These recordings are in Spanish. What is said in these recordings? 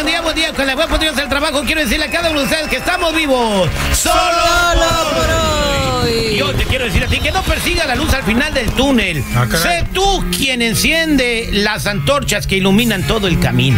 buen día. Con la web Dios del trabajo, quiero decirle a cada uno de ustedes que estamos vivos. Solo por hoy. Yo te quiero decir a ti que no persiga la luz al final del túnel. Sé tú quien enciende las antorchas que iluminan todo el camino.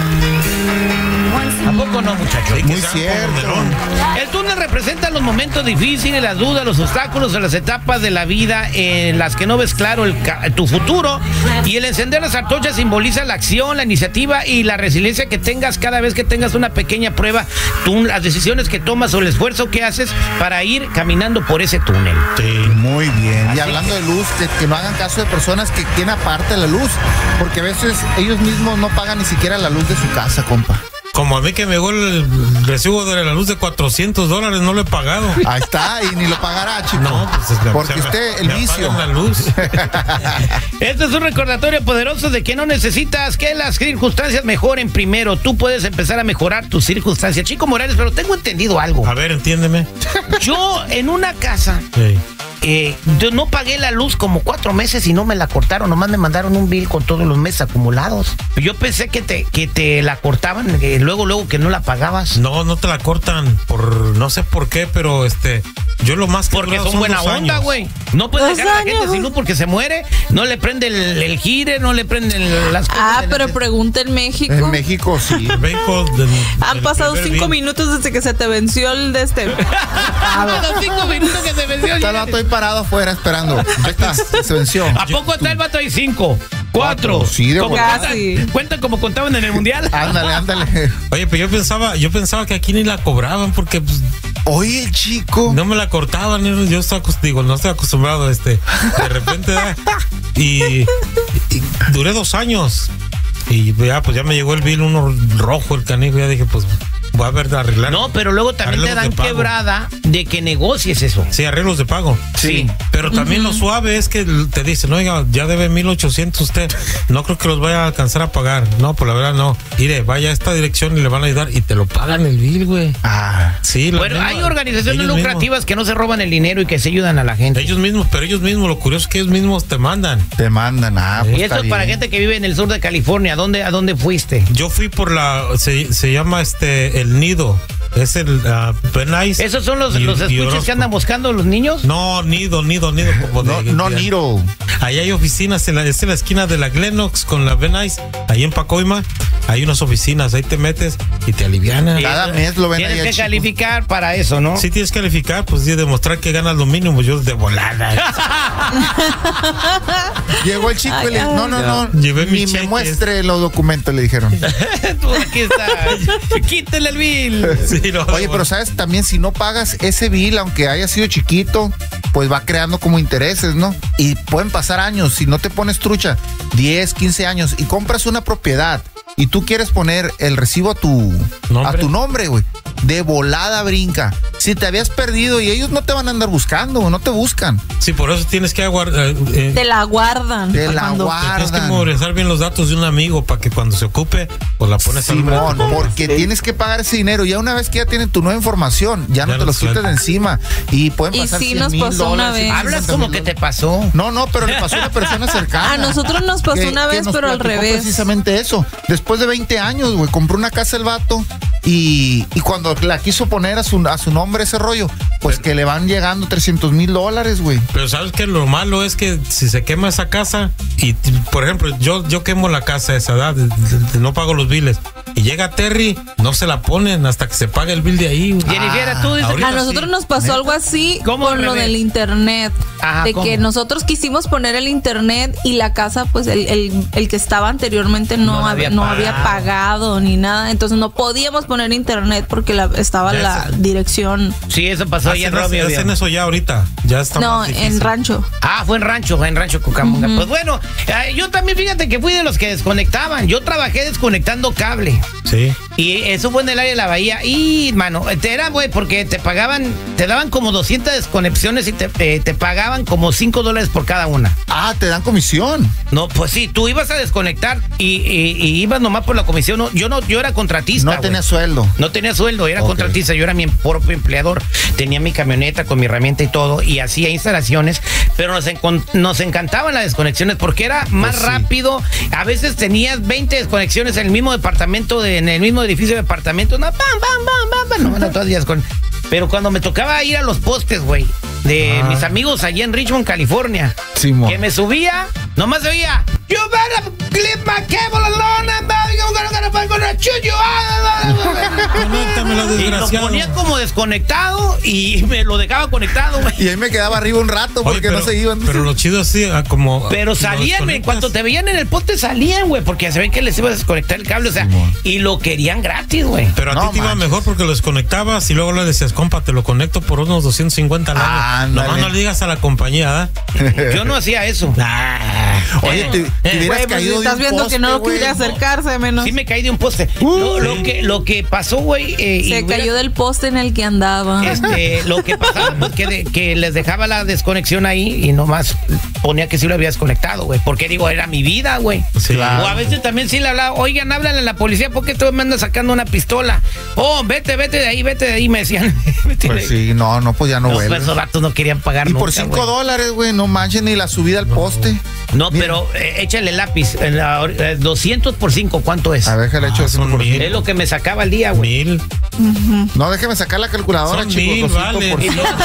¿A poco no, muchachos? Muy cierto. El túnel representa los momentos difíciles, las dudas, los obstáculos, las etapas de la vida en las que no ves claro tu futuro. Y el encender las antorchas simboliza la acción, la iniciativa y la resiliencia que tengas cada vez que tengas una pequeña prueba. Las decisiones que tomas o el esfuerzo que haces para ir caminando por ese túnel. Sí, muy bien. Y hablando de luz, que no hagan caso de personas que tienen aparte la luz, porque a veces ellos mismos no pagan ni siquiera la luz de su casa, compa. Como a mí que me llegó el recibo de la luz de $400, no lo he pagado. Ahí está, y ni lo pagará, chico. No, pues porque usted, el vicio. La luz. Esto es un recordatorio poderoso de que no necesitas que las circunstancias mejoren primero. Tú puedes empezar a mejorar tus circunstancias. Chico Morales, pero tengo entendido algo. A ver, entiéndeme. Yo en una casa... Sí. Yo no pagué la luz como 4 meses y no me la cortaron, nomás me mandaron un bill con todos los meses acumulados. Yo pensé que te la cortaban, luego que no la pagabas. No te la cortan, no sé por qué, pero yo lo más que porque son buena onda, güey. No puedes dejar a la gente sin luz porque se muere, no le prende el gire, no le prenden las cosas. Pero pregunta en México. En México, sí. En México, han pasado 5 minutos desde que se te venció el de Han pasado 5 minutos que se venció. Estoy parado afuera esperando. Ahí está, se venció. ¿A poco está el vato ahí? 5, 4. Sí, de casi. ¿Cuentan como contaban en el mundial? Ándale. Oye, pero yo pensaba que aquí ni la cobraban porque pues, oye, chico. no me la cortaban. Yo no estoy acostumbrado de repente y duré 2 años y ya me llegó el bill uno rojo, el canijo. Ya dije, pues voy a ver de arreglar. No, pero luego también te dan quebrada de que negocies eso. Sí, arreglos de pago. Sí. Pero también lo suave es que te dicen, oiga, ya debe 1,800 usted. No creo que los vaya a alcanzar a pagar. No, pues la verdad no. Mire, vaya a esta dirección y le van a ayudar y te lo pagan el bill, güey. Sí. Bueno, hay organizaciones lucrativas que no se roban el dinero y que se ayudan a la gente. Ellos mismos, lo curioso es que ellos mismos te mandan. Pues y esto es para gente que vive en el sur de California. ¿A dónde fuiste? Yo fui por se llama El Nido. Es el Nice. ¿Esos son los escuches que andan buscando los niños? No, Nido. No, Nido. Ahí hay oficinas, es en la esquina de la Glenox con la Nice, ahí en Pacoima. Hay unas oficinas, ahí te metes y te alivianan. Cada mes lo ven ahí. Tienes que calificar para eso, ¿no? Sí, tienes que calificar, pues sí, demostrar que ganas lo mínimo. Yo de volada. Llegó el chico y le dijo, no. Llevé ni me muestre los documentos, le dijeron. Tú aquí está. Quítale el bill. Sí, no, oye, pero sabes, también si no pagas ese bill, aunque haya sido chiquito, pues va creando como intereses, ¿no? Y pueden pasar años, si no te pones trucha, 10, 15 años, y compras una propiedad, y tú quieres poner el recibo a tu nombre, güey. De volada brinca. Si te habías perdido y ellos no te van a andar buscando, no te buscan. Sí, por eso tienes que aguardar. Te la guardan. Tienes que memorizar bien los datos de un amigo para que cuando se ocupe, pues la pones Simón, porque tienes que pagar ese dinero. Ya una vez que ya tienen tu nueva información, ya no te los quitas de encima. Y pueden pasar $100,000. Hablas como que te pasó. No, pero le pasó a una persona cercana. A nosotros nos pasó una vez, pero al revés. Precisamente eso. Después de 20 años, güey, compró una casa el vato. Y cuando la quiso poner a su nombre ese rollo, pues que le van llegando $300,000, güey. Pero sabes que lo malo es que si se quema esa casa y, por ejemplo, yo quemo la casa a esa edad, no pago los biles. Y llega Terry, no se la ponen hasta que se pague el bill de ahí. Jennifer, tú dices a nosotros nos pasó algo así con lo del internet. Que nosotros quisimos poner el internet y la casa, pues el que estaba anteriormente no había pagado ni nada. Entonces no podíamos poner internet porque estaba la dirección. Sí, eso pasó allá en Romeo. ¿Hacen eso ya ahorita? Ya está. No, en Rancho. Fue en Rancho Cucamonga. Pues bueno, yo también fíjate que fui de los que desconectaban. Yo trabajé desconectando cable. Sí. Y eso fue en el área de la bahía. Y, mano, era, güey, porque te daban como 200 desconexiones y te pagaban como $5 por cada una. Te dan comisión. No, pues sí, tú ibas a desconectar y ibas nomás por la comisión. Yo era contratista. No tenía sueldo. No tenía sueldo, era contratista. Yo era mi propio empleador. Tenía mi camioneta con mi herramienta y todo. Y hacía instalaciones. Pero nos encantaban las desconexiones porque era más rápido. A veces tenías 20 desconexiones en el mismo departamento, en el mismo edificio de apartamentos, no, no, todos días con... Pero cuando me tocaba ir a los postes, güey, de mis amigos allá en Richmond, California, que me subía, nomás se oía, you better clip my cable alone, I'm gonna shoot you. Y lo ponía como desconectado y me lo dejaba conectado, güey. Y ahí me quedaba arriba un rato porque no se iban. Pero lo chido así, como... Pero salían, en cuanto te veían en el poste salían, güey, porque se ven que les iba a desconectar el cable, o sea, y lo querían gratis, güey. Pero a ti te iba mejor porque lo desconectabas y luego le decías, compa, te lo conecto por unos 250 al año. Nomás no le digas a la compañía, Yo no hacía eso. Oye, te hubieras caído de un poste, estás viendo que no quería acercarse, menos. Sí me caí de un poste. Lo que pasó, güey... se cayó del poste en el que andaba. Lo que pasaba, pues, que les dejaba la desconexión ahí y nomás ponía que sí lo había desconectado, güey. Porque, digo, era mi vida, güey. Sí, claro. O a veces también sí le hablaba, oigan, háblale a la policía, ¿por qué tú me andas sacando una pistola? Oh, vete de ahí, me decían. Pues sí, no, pues ya no vuelve. Pues esos vatos no querían pagar y nunca, por $5, güey, no manchen ni la subida al poste. No, mira. Pero échale lápiz. 200 por 5, ¿cuánto es? A ver, déjale hecho 5 por 5. Es lo que me sacaba el día, güey. 1000. No, déjeme sacar la calculadora, son chicos. 1000, vale.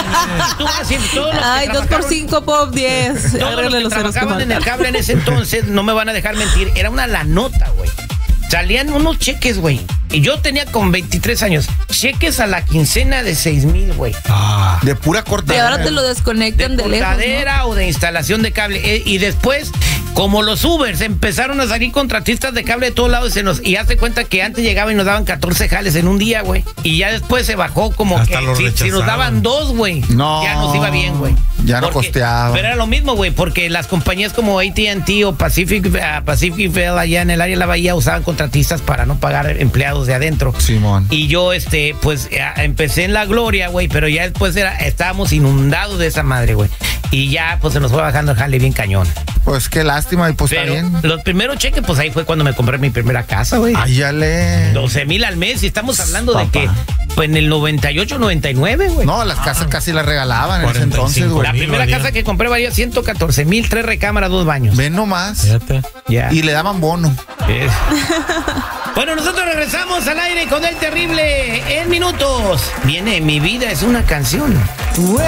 Ay, 2 por 5, Pop, 10. Todos los que trabajaban en el cable en ese entonces, no me van a dejar mentir, era una lanota, güey. Salían unos cheques, güey. Y yo tenía con 23 años. Cheques a la quincena de 6,000, güey. De pura cortadera. Y ahora te lo desconectan de lejos, cortadera, ¿no? O de instalación de cable. Y después, como los Ubers, empezaron a salir contratistas de cable de todos lados y hazte cuenta que antes llegaban y nos daban 14 jales en un día, güey. Y ya después se bajó como hasta que si nos daban 2, güey, ya nos iba bien, güey. Ya no costeaba. Pero era lo mismo, güey, porque las compañías como AT&T o Pacific Bell allá en el área de la bahía usaban contratistas para no pagar empleados de adentro. Simón. Y yo, pues, empecé en la gloria, güey, pero ya después estábamos inundados de esa madre, güey. Y ya, pues, se nos fue bajando el jale bien cañón. Pues qué lástima, y pues pero está bien. Los primeros cheques, pues ahí fue cuando me compré mi primera casa, güey. Áyale. 12,000 al mes, y estamos hablando de que, pues, en el 98, 99, güey. No, las casas casi las regalaban en ese entonces, güey. La primera casa que compré valía 114,000, 3 recámaras, 2 baños. Ven nomás. Fíjate. Yeah. Y le daban bono. Bueno, nosotros regresamos al aire con El Terrible en minutos. Viene Mi Vida es una Canción.